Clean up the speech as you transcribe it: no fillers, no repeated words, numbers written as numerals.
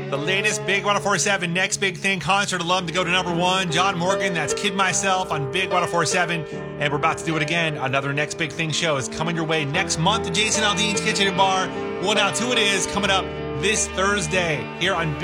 The latest Big 1047 Next Big Thing concert alum to go to #1. John Morgan, that's Kid Myself on Big 1047. And we're about to do it again. Another Next Big Thing show is coming your way next month to Jason Aldean's Kitchen and Bar. We'll announce who it is coming up this Thursday here on Big